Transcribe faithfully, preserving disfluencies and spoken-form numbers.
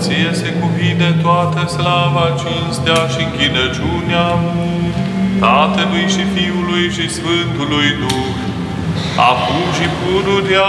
ție se cuvine toată slava, cinstea și închinăciunea Tatălui și Fiului și Sfântului Duh, acum și pururea